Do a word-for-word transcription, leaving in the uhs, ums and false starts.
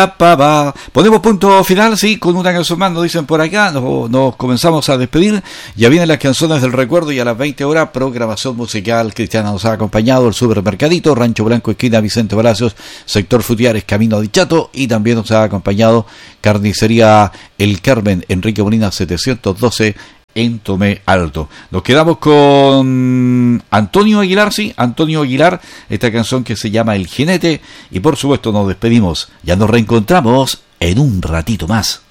Pa, pa. Ponemos punto final, sí, con una canción más, nos dicen por acá, nos, nos comenzamos a despedir, ya vienen las canciones del recuerdo y a las veinte horas programación musical. Cristiana nos ha acompañado, el Supermercadito, Rancho Blanco, esquina Vicente Palacios, sector Futiares, camino a Dichato, y también nos ha acompañado Carnicería El Carmen, Enrique Molina setecientos doce en Tomé Alto. Nos quedamos con Antonio Aguilar, sí, Antonio Aguilar, esta canción que se llama El Jinete, y por supuesto nos despedimos, ya nos reencontramos en un ratito más.